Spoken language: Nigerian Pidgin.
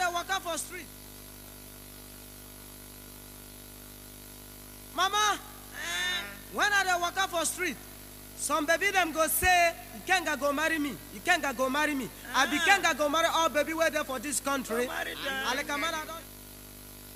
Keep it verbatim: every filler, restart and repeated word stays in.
dey waka for street. Mama, when I dey waka for street, some baby them go say, Ikenga go marry me, Ikenga go marry me. I be Ikenga go marry all baby wey dey for this country. Alekamana don.